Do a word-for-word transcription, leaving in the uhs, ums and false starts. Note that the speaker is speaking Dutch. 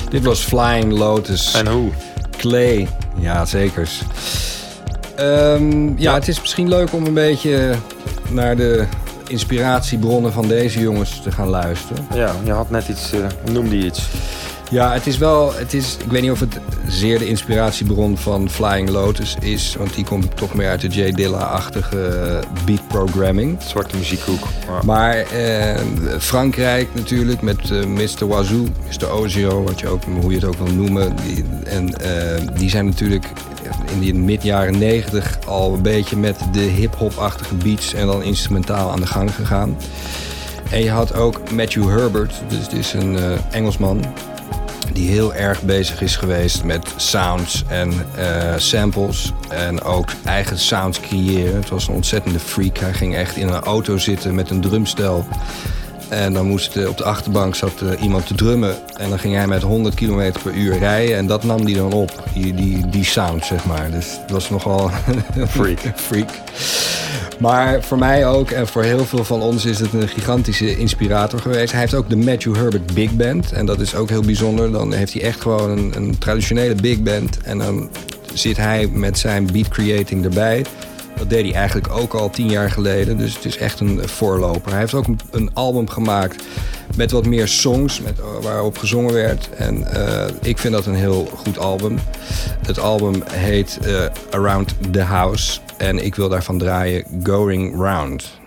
Dit was Flying Lotus. En hoe? Clay. Ja, zeker. Um, ja, ja, het is misschien leuk om een beetje naar de inspiratiebronnen van deze jongens te gaan luisteren. Ja, je had net iets, uh, noemde je iets. Ja, het is wel, het is, ik weet niet of het zeer de inspiratiebron van Flying Lotus is, want die komt toch meer uit de Jay Dilla-achtige beat programming. Zwarte muziekhoek. Ja. Maar eh, Frankrijk natuurlijk met uh, mister Wazoo, mister Ozio, wat je ook, hoe je het ook wil noemen. Die, en uh, die zijn natuurlijk in de mid-jaren negentig al een beetje met de hip-hop-achtige beats en dan instrumentaal aan de gang gegaan. En je had ook Matthew Herbert, dus dit is een uh, Engelsman, die heel erg bezig is geweest met sounds en uh, samples. En ook eigen sounds creëren. Het was een ontzettende freak. Hij ging echt in een auto zitten met een drumstel. En dan moest uh, op de achterbank zat uh, iemand te drummen. En dan ging hij met honderd kilometer per uur rijden. En dat nam hij dan op, die, die, die sound, zeg maar. Dus dat was nogal freak. freak. Maar voor mij ook en voor heel veel van ons is het een gigantische inspirator geweest. Hij heeft ook de Matthew Herbert Big Band. En dat is ook heel bijzonder. Dan heeft hij echt gewoon een, een traditionele big band. En dan zit hij met zijn beat creating erbij. Dat deed hij eigenlijk ook al tien jaar geleden. Dus het is echt een voorloper. Hij heeft ook een, een album gemaakt met wat meer songs met, waarop gezongen werd. En uh, ik vind dat een heel goed album. Het album heet uh, Around the House. En ik wil daarvan draaien Going Round.